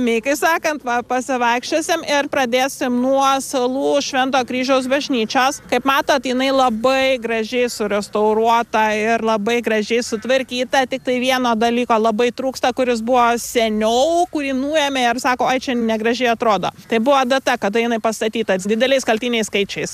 ramiai, kai sakant, pasivaikščiosim ir pradėsim nuo Salų Švento Kryžiaus bažnyčios. Kaip matot, jinai labai gražiai surestauruota ir labai gražiai sutvarkyta, tik tai vieno dalyko labai trūksta, kuris buvo seniau, kurį nuėmė ir sako, ai čia negražiai atrodo. Tai buvo data, kada jinai pastatyta dideliais kaltiniais skaičiais.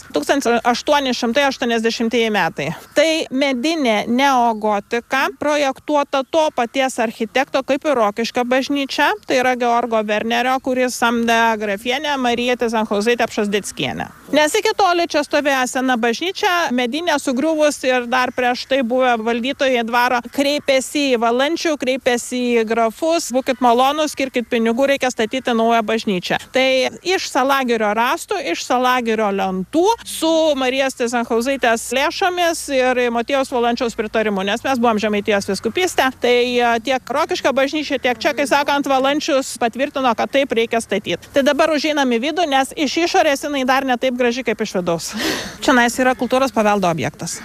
1880 metai. Tai medinė neogotika, projektuota to paties architekto kaip ir Rokiškio bažnyčia, tai yra Georgo Wernerio, kuris samdė grafienę Mariją Tyzenhauzaitę Pšozdeckienę. Nes iki toli čia stovėjo sena bažnyčia, medinė sugriuvus ir dar prieš tai buvę valdytojai dvaro kreipėsi į Valančių, kreipėsi į grafus, būkit malonus, skirkit pinigų, reikia statyti naują bažnyčią. Tai iš Salagirio rastų, iš Salagirio lentų su Marijos Tyzenhauzaitės lėšomis ir Motiejaus Valančiaus pritarimu, nes mes buvom Žemaitijos vyskupystė, tai tiek Rokiškio bažnyčia, tiek čia, kai sakant, Valančius patvirtino, kad taip reikia statyti. Tai dabar užeinam į vidų, nes iš išorės jinai dar ne taip graži kaip iš vidaus. Čionais yra kultūros paveldo objektas.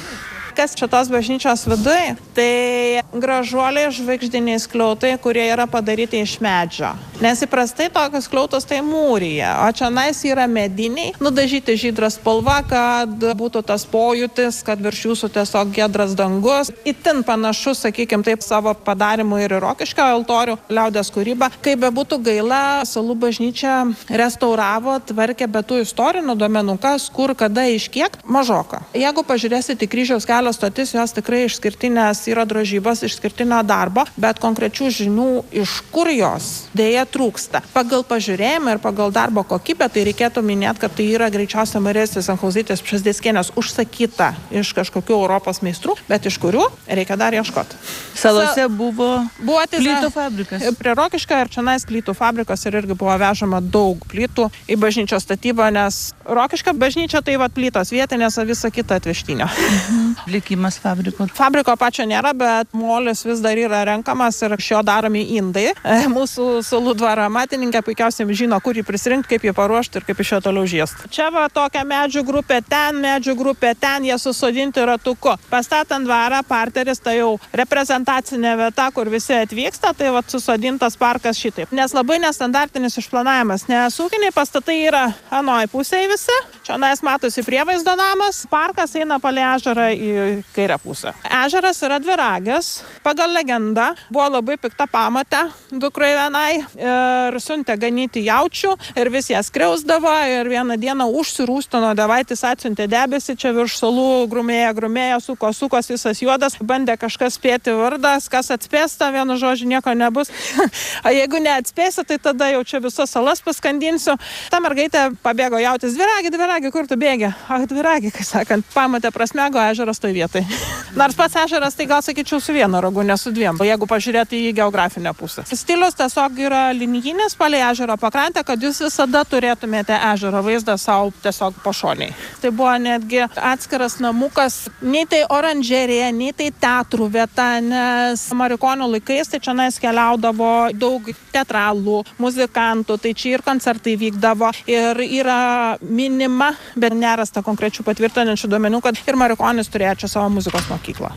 Kas šitos bažnyčios viduje, tai gražuoliai žvaigždiniai skliautai, kurie yra padaryti iš medžio. Nes įprastai tokius skliautus tai mūryje, o čionais yra mediniai, nudažyti žydra spalva, kad būtų tas pojūtis, kad virš jūsų tiesiog giedras dangus. Itin panašus, sakykime, taip savo padarimu ir Rokiškio altorių, liaudės kūryba. Kaip bebūtų gaila, Salų bažnyčia restauravo, tvarkė, bet tų istorinių duomenų, kas, kur, kada, iš kiek, mažoka. Jeigu pažiūrėsite į Kryžiaus kelio stotis, jos tikrai išskirtinės yra drožybos, išskirtinio darbo, bet konkrečių žinių, iš kur jos dėja trūksta. Pagal pažiūrėjimą ir pagal darbo kokybę, tai reikėtų minėti, kad tai yra greičiausia Marijos Tyzenhauzaitės Pšozdeckienės užsakyta iš kažkokių Europos meistrų, bet iš kurių reikia dar ieškoti. Salose buvo plytų fabrikas. Prie Rokiškio ir čionais plytų fabrikas ir irgi buvo vežama daug plytų į bažnyčios statybą, nes Rokiškio bažnyčia tai plytos vietinės, o visa kita atvežtinio. Likimas fabriko. Fabriko pačio nėra, bet molis vis dar yra renkamas ir iš jo daromi indai. Mūsų Salų dvaro amatininkė puikiausiai žino, kur jį prisirinkti, kaip jį paruošti ir kaip iš jo toliau žiest. Čia tokia medžių grupė ten, jie susodinti ratuku. Pastatant dvarą, parteris, tai jau reprezentacinė vieta, kur visi atvyksta, tai susodintas parkas šitaip. Nes labai nestandartinis išplanavimas, nes ūkiniai pastatai yra anoj pusėje visi. Čionais matosi prievaizdo namas, parkas eina palei ežerą į kairę pusę. Ežeras yra dviragis. Pagal legendą buvo labai pikta pamatė dukrai vienai ir siuntė ganyti jaučių ir vis jas skriausdavo ir vieną dieną užsirūstino, Dievaitis atsiuntė debesį, čia virš Salų grumėjo, sukos visas juodas, bandė kažkas spėti vardas, kas atspėsta, vienu žodžiu nieko nebus. O jeigu neatspėsi, tai tada jau čia visas salas paskandinsiu. Ta mergaitė pabėgo jautis, dviragi, kur tu bėgi? Dviragi, kai sakant, pamatė prasmego, ežeras toj vietai. Nors pats ežeras, tai gal sakyčiau su vienu ragu, ne su dviem, jeigu pažiūrėti į geografinę pusę. Stilius tiesiog yra linijinis palei ežero pakrantę, kad jūs visada turėtumėte ežero vaizdą savo tiesiog pašoniai. Tai buvo netgi atskiras namukas, nei tai oranžerija, nei tai teatrų vieta, nes Marikonio laikais tai čionais keliaudavo daug teatralų, muzikantų, tai čia ir koncertai vykdavo ir yra minima, bet nerasta konkrečių patvirtinančių duomenų, kad ir Marikonis turėjo čia savo muzikos mokyklą.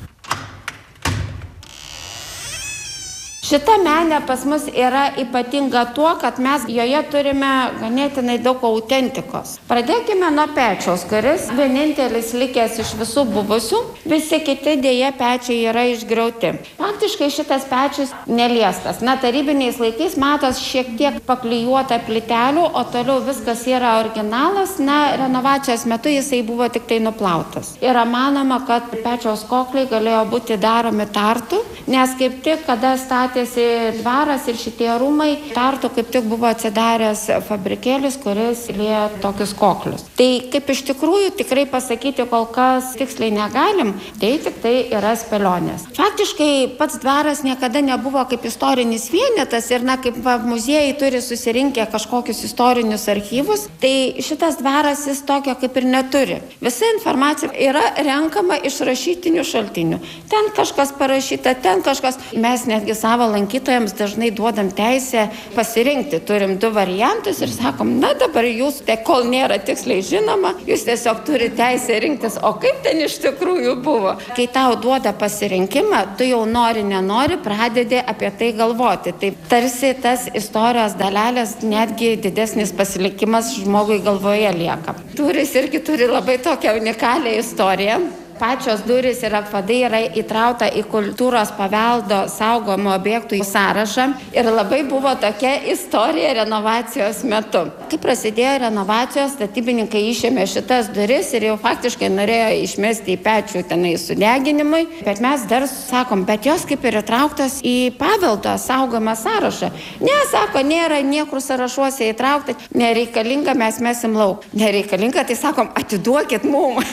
Šita menė pas mus yra ypatinga tuo, kad mes joje turime ganėtinai daug autentikos. Pradėkime nuo pečiaus, kuris vienintelis likęs iš visų buvusių, visi kiti dėja pečiai yra išgriauti. Faktiškai šitas pečius neliestas. Tarybiniais laikais matos šiek tiek paklijuota plytelių, o toliau viskas yra originalas. Renovacijos metu jisai buvo tik tai nuplautas. Yra manoma, kad pečiaus kokliai galėjo būti daromi Tartu, nes kaip tik, kada statėsi dvaras ir šitie rūmai, Tartu kaip tik buvo atsidaręs fabrikėlis, kuris lieja tokius koklius. Tai kaip iš tikrųjų tikrai pasakyti kol kas tiksliai negalim, tai tik tai yra spėlionės. Faktiškai pats dvaras niekada nebuvo kaip istorinis vienetas ir kaip muziejai turi susirinkę kažkokius istorinius archyvus, tai šitas dvaras jis tokio kaip ir neturi. Visa informacija yra renkama iš rašytinių šaltinių. Ten kažkas parašyta, ten kažkas. Mes netgi savo lankytojams dažnai duodam teisę pasirinkti. Turim 2 variantus ir sakom, na dabar jūs, kol nėra tiksliai žinoma, jūs tiesiog turi teisę rinktis, o kaip ten iš tikrųjų buvo. Kai tau duoda pasirinkimą, tu jau nenori, pradedi apie tai galvoti. Tai tarsi tas istorijos dalelės netgi didesnis pasilikimas žmogui galvoje lieka. Durys irgi turi labai tokią unikalią istoriją. Pačios durys ir apvadai yra įtrauta į kultūros paveldo saugomų objektų į sąrašą ir labai buvo tokia istorija renovacijos metu. Kai prasidėjo renovacijos, statybininkai išėmė šitas duris ir jau faktiškai norėjo išmesti į pečių tenai sudeginimui, bet mes dar sakom, bet jos kaip ir įtrauktos į paveldo saugomą sąrašą. Ne, sako, nėra niekur sąrašuose įtraukta, nereikalinga, mes mesim lauk. Nereikalinga, tai sakom, atiduokit mum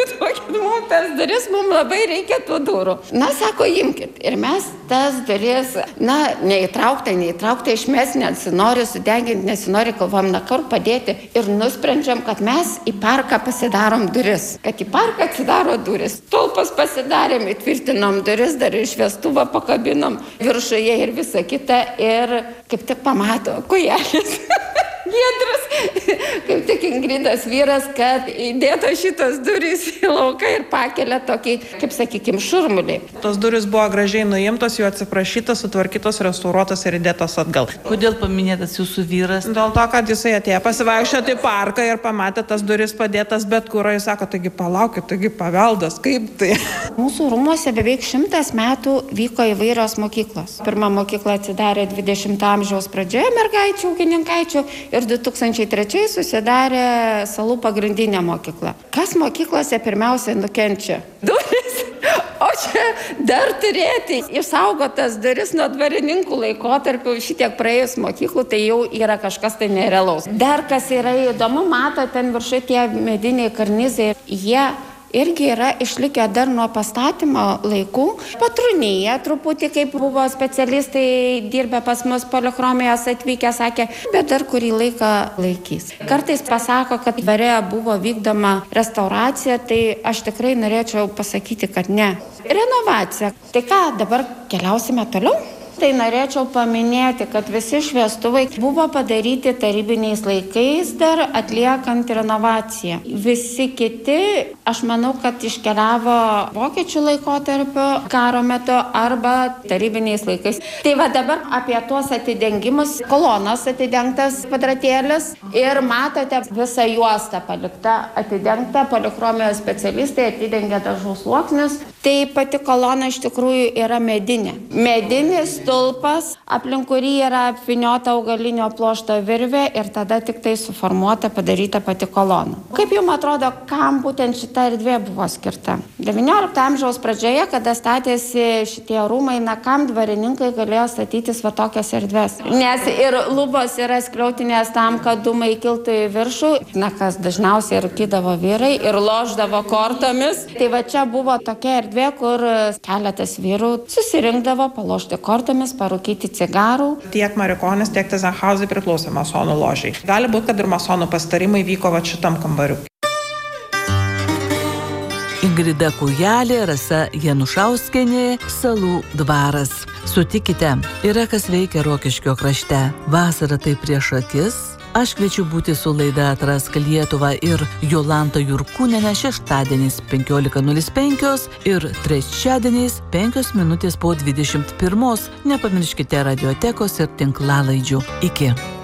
tas duris, mums labai reikia tų durų. Na, sako, imkit. Ir mes tas duris, neįtraukta, išmes, nesinori sudeginti, nesinori, kalbam, kur padėti. Ir nusprendžiam, kad mes į parką pasidarom duris. Kad į parką atsidaro duris. Stulpas pasidarėm, įtvirtinom duris, dar ir šviestuvą pakabinom viršuje ir visa kita. Ir kaip tik pamato, kojelis. Giedras, kaip tik Ingridos vyras, kad įdėto šitos durys į lauką ir pakelia tokį, kaip sakykim, šurmulį. Tos durys buvo gražiai nuimtos, jų atsiprašytos, sutvarkytos, restauruotos ir įdėtos atgal. Kodėl paminėtas jūsų vyras? Dėl to, kad jisai atėjo pasivaikščioti į parką ir pamatė tas duris padėtas bet kur, jis sako, taigi palaukit, taigi paveldas, kaip tai? Mūsų rūmuose beveik 100 metų vyko įvairios mokyklos. Pirma mokykla atsidarė 20 amžiaus pradžioje mergaičių, ūkininkaičių ir 2003 susidarė Salų pagrindinė mokykla. Kas mokyklose pirmiausiai nukenčia? Duris. O čia dar turėti išsaugotas duris nuo dvarininkų laikotarpių, šitiek praėjus mokyklų, tai jau yra kažkas tai nerealaus. Dar kas yra įdomu, mato ten viršai tie mediniai karnizai, jie irgi yra išlikę dar nuo pastatymo laikų. Patrūnyje truputį, kaip buvo specialistai dirbę pas mus polichromijos atvykę, sakė, bet dar kurį laiką laikys. Kartais pasako, kad dvare buvo vykdoma restauracija, tai aš tikrai norėčiau pasakyti, kad ne. Renovacija. Tai ką, dabar keliausime toliau? Tai norėčiau paminėti, kad visi šviestuvai buvo padaryti tarybiniais laikais dar atliekant renovaciją. Visi kiti, aš manau, kad iškeliavo vokiečių laikotarpio karo metu arba tarybiniais laikais. Tai va dabar apie tuos atidengimus, kolonos atidengtas kvadratėlis ir matote visą juostą palikta atidengta, polichromijos specialistai atidengė dažų sluoksnius. Tai pati kolona iš tikrųjų yra medinė. Medinis stulpas, aplink kurį yra apvyniota augalinio pluošto virvė ir tada tik tai suformuota, padaryta pati kolona. Kaip jums atrodo, kam būtent šita erdvė buvo skirta? 19 amžiaus pradžioje, kada statėsi šitie rūmai, kam dvarininkai galėjo statytis va tokias erdvės? Nes ir lubos yra skliautinės tam, kad dūmai kiltų į viršų, kas dažniausiai rūkydavo vyrai ir lošdavo kortomis. Tai va čia buvo tokia erdvė, kur keletas vyrų susirinkdavo palošti kortomis, parūkyti cigarų. Tiek Marikonis, tiek Tyzenhauzai priklausė masonų ložiai. Gali būti, kad ir masonų pasitarimai vyko va šitam kambariu. Ingrida Kūjelė, Rasa Janušauskienė, Salų dvaras. Sutikite, yra kas veikia Rokiškio krašte. Vasara tai prieš akis. Aš kviečiu būti su laida Atrask Lietuvą ir Jolanta Jurkūnienė šeštadieniais 15:05 ir trečiadieniais 5 minutės po 21. Nepamirškite radiotekos ir tinklalaidžių. Iki.